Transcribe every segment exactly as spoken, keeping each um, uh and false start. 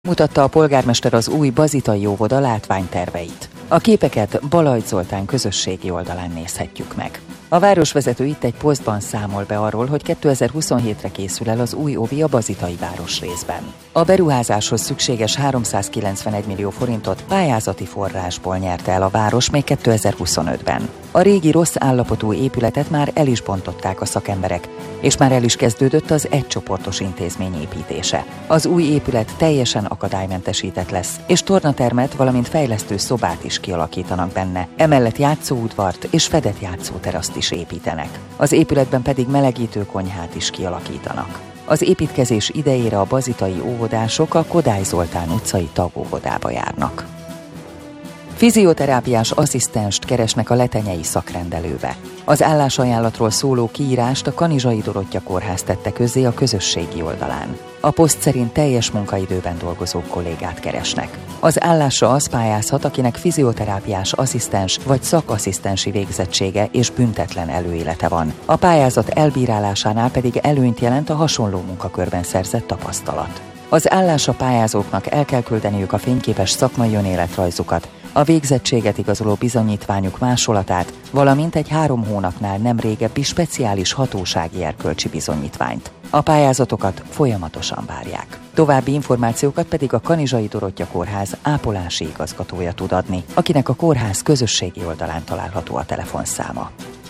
Mutatta a polgármester az új bazitai óvoda látványterveit. A képeket Balajt Zoltán közösségi oldalán nézhetjük meg. A városvezető itt egy posztban számol be arról, hogy kétezer-huszonhétre készül el az új óvi a bazitai városrészben. A beruházáshoz szükséges háromszázkilencvenegy millió forintot pályázati forrásból nyerte el a város még kétezer-huszonötben. A régi rossz állapotú épületet már el is bontották a szakemberek, és már el is kezdődött az egycsoportos intézmény építése. Az új épület teljesen akadálymentesített lesz, és tornatermet, valamint fejlesztő szobát is kialakítanak benne. Emellett játszóudvart és fedett játszóteraszt is építenek. Az épületben pedig melegítő konyhát is kialakítanak. Az építkezés idejére a bazitai óvodások a Kodály Zoltán utcai tagóvodába járnak. Fizioterápiás asszisztenst keresnek a letenyei szakrendelőbe. Az állásajánlatról szóló kiírást a Kanizsai Dorottya Kórház tette közzé a közösségi oldalán. A poszt szerint teljes munkaidőben dolgozó kollégát keresnek. Az állásra az pályázhat, akinek fizioterápiás asszisztens vagy szakasszisztensi végzettsége és büntetlen előélete van. A pályázat elbírálásánál pedig előnyt jelent a hasonló munkakörben szerzett tapasztalat. Az állásra pályázóknak el kell küldeniük a fényképes szakmai önéletrajzukat, a végzettséget igazoló bizonyítványuk másolatát, valamint egy három hónapnál nem régebbi speciális hatósági erkölcsi bizonyítványt. A pályázatokat folyamatosan várják. További információkat pedig a Kanizsai Dorottya Kórház ápolási igazgatója tud adni, akinek a kórház közösségi oldalán található a telefonszáma.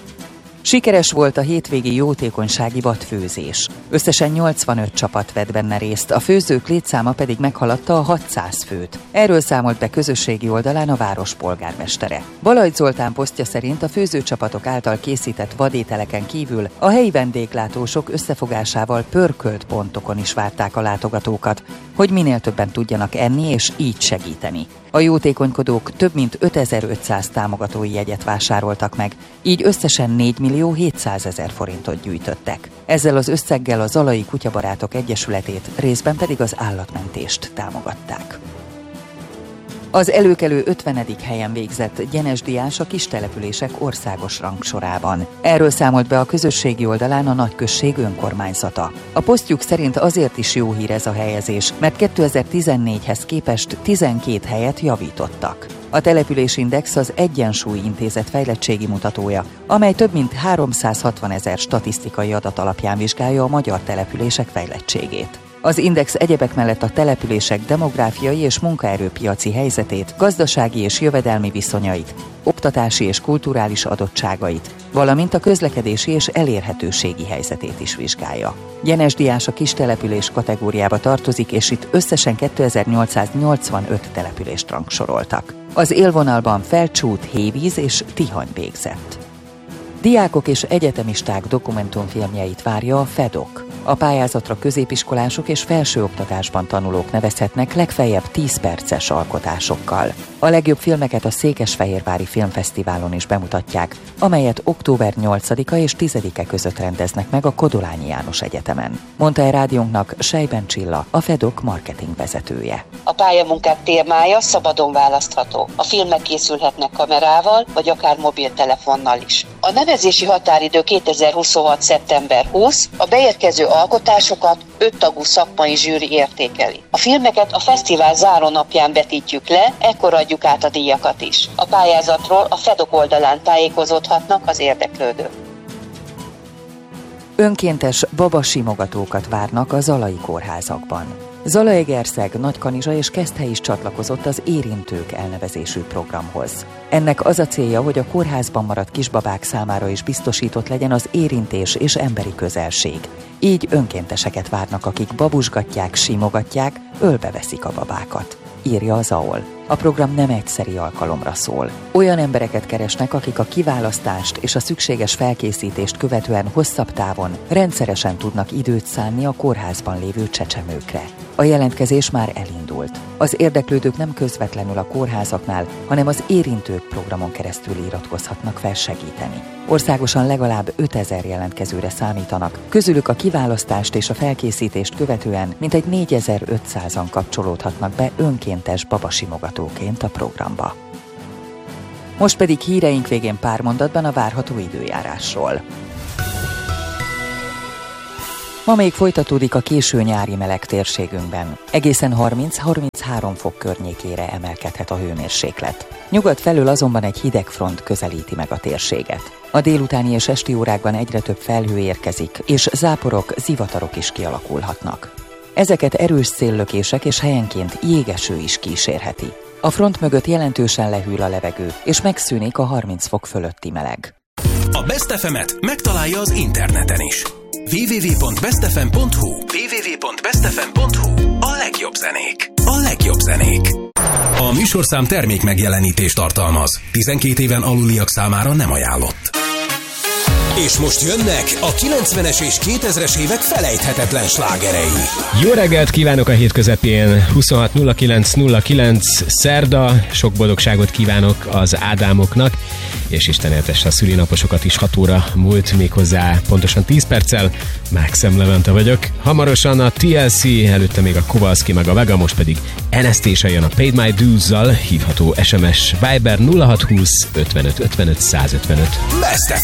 Sikeres volt a hétvégi jótékonysági vadfőzés. Összesen nyolcvanöt csapat vett benne részt, a főzők létszáma pedig meghaladta a hatszáz főt. Erről számolt be közösségi oldalán a város polgármestere. Balajt Zoltán posztja szerint a főzőcsapatok által készített vadételeken kívül a helyi vendéglátósok összefogásával pörkölt pontokon is várták a látogatókat, hogy minél többen tudjanak enni és így segíteni. A jótékonykodók több mint ötezer-ötszáz támogatói jegyet vásároltak meg, így összesen négy millió hétszázezer forintot gyűjtöttek. Ezzel az összeggel a Zalai Kutyabarátok Egyesületét, részben pedig az állatmentést támogatták. Az előkelő ötvenedik helyen végzett Gyenes Diás a kistelepülések országos rangsorában. Erről számolt be a közösségi oldalán a nagyközség önkormányzata. A posztjuk szerint azért is jó hír ez a helyezés, mert kétezer-tizennégyhez képest tizenkét helyet javítottak. A Településindex az Egyensúly Intézet fejlettségi mutatója, amely több mint háromszázhatvanezer statisztikai adat alapján vizsgálja a magyar települések fejlettségét. Az index egyebek mellett a települések demográfiai és munkaerőpiaci helyzetét, gazdasági és jövedelmi viszonyait, oktatási és kulturális adottságait, valamint a közlekedési és elérhetőségi helyzetét is vizsgálja. Gyenes Diás a kistelepülés kategóriába tartozik, és itt összesen kétezer-nyolcszáznyolcvanöt települést rangsoroltak. Az élvonalban Felcsút, Hévíz és Tihany végzett. Diákok és egyetemisták dokumentumfilmjeit várja a fedok. A pályázatra középiskolások és felsőoktatásban tanulók nevezhetnek legfeljebb tíz perces alkotásokkal. A legjobb filmeket a Székesfehérvári Filmfesztiválon is bemutatják, amelyet október nyolcadika és tizedike között rendeznek meg a Kodolányi János Egyetemen. Mondta el rádiónknak Sejben Csilla, a fedok marketing vezetője. A pályamunkák témája szabadon választható. A filmek készülhetnek kamerával, vagy akár mobiltelefonnal is. A nevezési határidő kétezer-huszonhat. szeptember huszadika, a beérkező alkotásokat öt tagú szakmai zsűri értékeli. A filmeket a fesztivál zárónapján vetítjük le, ekkor adjuk át a díjakat is. A pályázatról a fedok oldalán tájékozódhatnak az érdeklődők. Önkéntes babasimogatókat várnak a zalai kórházakban. Zalaegerszeg, Nagykanizsa és Keszthely is csatlakozott az Érintők elnevezésű programhoz. Ennek az a célja, hogy a kórházban maradt kisbabák számára is biztosított legyen az érintés és emberi közelség. Így önkénteseket várnak, akik babusgatják, simogatják, ölbeveszik a babákat, írja az á o el. A program nem egyszeri alkalomra szól. Olyan embereket keresnek, akik a kiválasztást és a szükséges felkészítést követően hosszabb távon rendszeresen tudnak időt szánni a kórházban lévő csecsemőkre. A jelentkezés már elindult. Az érdeklődők nem közvetlenül a kórházaknál, hanem az Érintők programon keresztül iratkozhatnak fel segíteni. Országosan legalább ötezer jelentkezőre számítanak, közülük a kiválasztást és a felkészítést követően mintegy négyezer-ötszázan kapcsolódhatnak be önkéntes babasimogatóként a programba. Most pedig híreink végén pár mondatban a várható időjárásról. Ma még folytatódik a késő nyári meleg térségünkben. Egészen harminc-harminchárom fok környékére emelkedhet a hőmérséklet. Nyugat felől azonban egy hideg front közelíti meg a térséget. A délutáni és esti órákban egyre több felhő érkezik, és záporok, zivatarok is kialakulhatnak. Ezeket erős széllökések és helyenként jégeső is kísérheti. A front mögött jelentősen lehűl a levegő, és megszűnik a harminc fok fölötti meleg. A Best ef emet megtalálja az interneten is. double-u double-u double-u pont best f m pont h u double-u double-u double-u pont best f m pont h u A legjobb zenék. A legjobb zenék. A műsorszám termék megjelenítést tartalmaz. tizenkét éven aluliak számára nem ajánlott. És most jönnek a kilencvenes és kétezres évek felejthetetlen slágerei. Jó reggelt kívánok a hét közepén, huszonhat nulla kilenc nulla kilenc szerda, sok boldogságot kívánok az Ádámoknak, és Isten éltesse a szülinaposokat is, hat óra múlt, méghozzá pontosan tíz perccel. Maxim Levente vagyok. Hamarosan a té el cé, előtte még a Kowalski meg a Vega, most pedig Anastasia jön a Paid My Dues-zal, hívható es em es Viber nulla hat húsz ötvenöt ötvenöt százötvenöt. Best